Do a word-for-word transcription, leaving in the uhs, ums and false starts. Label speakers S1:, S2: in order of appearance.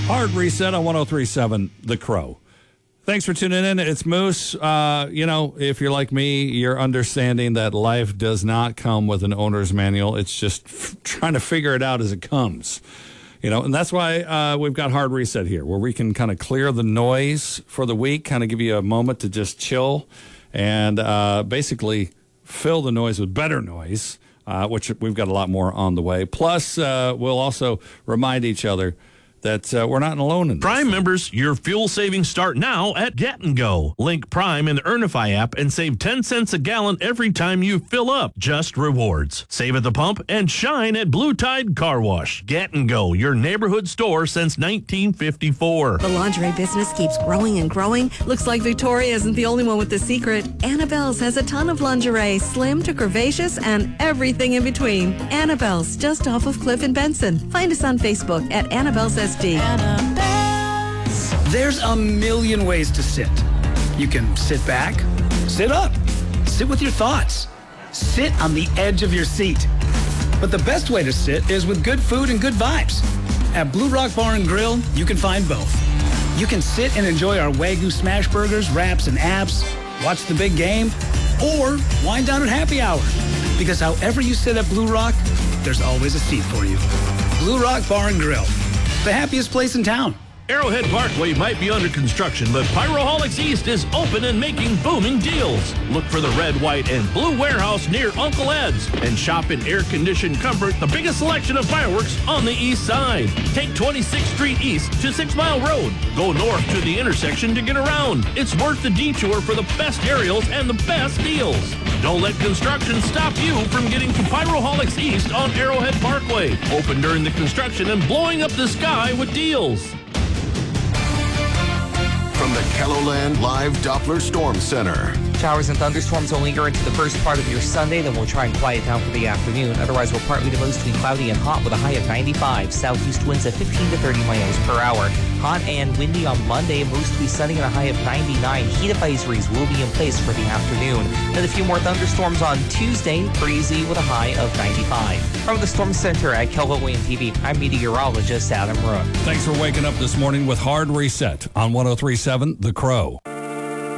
S1: Hard Reset on one oh three point seven The Crow. Thanks for tuning in. It's Moose. Uh, you know, if you're like me, you're understanding that life does not come with an owner's manual. It's just f- trying to figure it out as it comes. You know, and that's why uh, we've got Hard Reset here, where we can kind of clear the noise for the week, kind of give you a moment to just chill and uh, basically fill the noise with better noise, uh, which we've got a lot more on the way. Plus, uh, we'll also remind each other that uh, we're not alone in this.
S2: Prime members, your fuel savings start now at Get and Go. Link Prime in the Earnify app and save ten cents a gallon every time you fill up. Just rewards. Save at the pump and shine at Blue Tide Car Wash. Get and Go, your neighborhood store since nineteen fifty-four.
S3: The lingerie business keeps growing and growing. Looks like Victoria isn't the only one with the secret. Annabelle's has a ton of lingerie, slim to curvaceous and everything in between. Annabelle's, just off of Cliff and Benson. Find us on Facebook at Annabelle's S D.
S4: There's a million ways to sit. You can sit back, sit up, sit with your thoughts, sit on the edge of your seat. But the best way to sit is with good food and good vibes. At Blue Rock Bar and Grill, you can find both. You can sit and enjoy our Wagyu smash burgers, wraps, and apps, watch the big game, or wind down at happy hour. Because however you sit at Blue Rock, there's always a seat for you. Blue Rock Bar and Grill, the happiest place in town.
S2: Arrowhead Parkway might be under construction, but Pyroholics East is open and making booming deals. Look for the red, white, and blue warehouse near Uncle Ed's and shop in air-conditioned comfort, the biggest selection of fireworks on the east side. Take twenty-sixth Street East to Six Mile Road. Go north to the intersection to get around. It's worth the detour for the best aerials and the best deals. Don't let construction stop you from getting to Pyroholics East on Arrowhead Parkway. Open during the construction and blowing up the sky with deals.
S5: From the KELOLAND Live Doppler Storm Center.
S6: Showers and thunderstorms will linger into the first part of your Sunday, then we'll try and quiet down for the afternoon. Otherwise, we're partly to mostly cloudy and hot with a high of ninety-five. Southeast winds at fifteen to thirty miles per hour. Hot and windy on Monday, mostly sunny and a high of ninety-nine. Heat advisories will be in place for the afternoon. Then a few more thunderstorms on Tuesday, breezy with a high of ninety-five. From the Storm Center at KELOLAND T V, I'm meteorologist Adam Rook.
S1: Thanks for waking up this morning with Hard Reset on one oh three point seven The Crow.